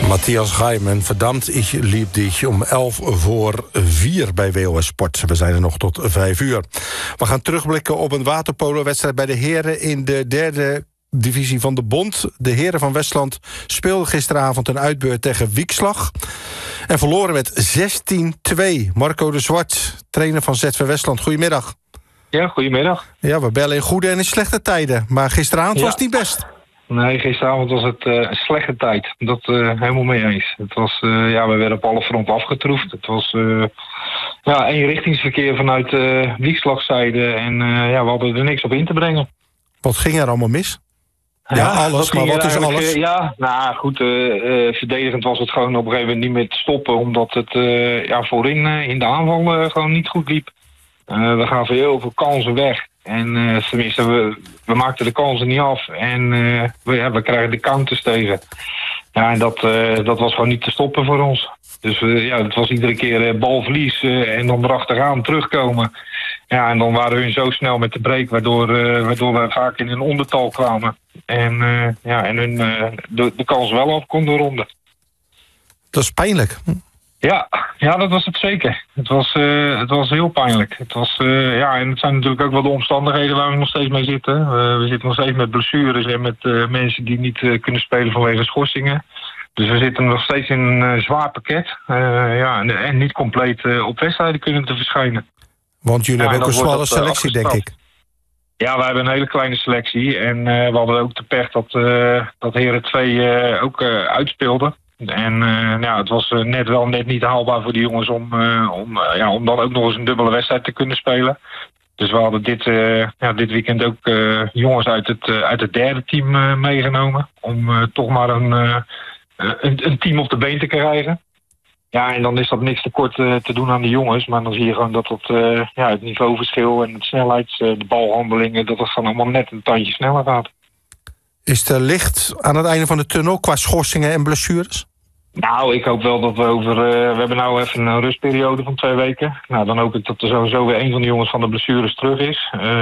Matthias Gaiman, verdammt, ich lieb dich, om 3:11 bij WOS Sport. We zijn er nog tot 5:00. We gaan terugblikken op een waterpolo-wedstrijd bij de heren in de derde divisie van de Bond. De heren van Westland speelden gisteravond een uitbeurt tegen Wiekslag en verloren met 16-2. Marco de Zwart, trainer van ZV Westland, goedemiddag. Ja, goedemiddag. Ja, we bellen in goede en in slechte tijden, maar gisteravond was het niet best. Nee, gisteravond was het een slechte tijd. Dat helemaal mee eens. Het was, we werden op alle fronten afgetroefd. Het was eenrichtingsverkeer vanuit Wiekslagzijde. En we hadden er niks op in te brengen. Wat ging er allemaal mis? Ja, alles, maar wat is alles? Verdedigend was het gewoon op een gegeven moment niet meer te stoppen. Omdat het voorin in de aanval gewoon niet goed liep. We gaven heel veel kansen weg. En tenminste, we maakten de kansen niet af. En we krijgen de counters tegen. Ja, en dat was gewoon niet te stoppen voor ons. Dus het was iedere keer balverlies en dan erachteraan terugkomen. Ja, en dan waren hun zo snel met de break, waardoor we vaak in een ondertal kwamen. En hun de kans wel af konden ronden. Dat is pijnlijk. Ja, dat was het zeker. Het was heel pijnlijk. Het was, en het zijn natuurlijk ook wel de omstandigheden waar we nog steeds mee zitten. We zitten nog steeds met blessures en met mensen die niet kunnen spelen vanwege schorsingen. Dus we zitten nog steeds in een zwaar pakket. En niet compleet op wedstrijden kunnen te verschijnen. Want jullie hebben ook een zwakke selectie, denk ik. Ja, wij hebben een hele kleine selectie. En we hadden ook de pech dat Heren 2 ook uitspeelden. En het was net niet haalbaar voor die jongens om dan ook nog eens een dubbele wedstrijd te kunnen spelen. Dus we hadden dit weekend ook jongens uit het derde team meegenomen. Om toch maar een team op de been te krijgen. Ja, en dan is dat niks tekort te doen aan de jongens. Maar dan zie je gewoon dat het niveauverschil en de snelheid, de balhandelingen, dat het gewoon allemaal net een tandje sneller gaat. Is er licht aan het einde van de tunnel qua schorsingen en blessures? Nou, ik hoop wel dat we hebben nou even een rustperiode van 2 weken. Nou, dan hoop ik dat er sowieso weer een van de jongens van de blessures terug is.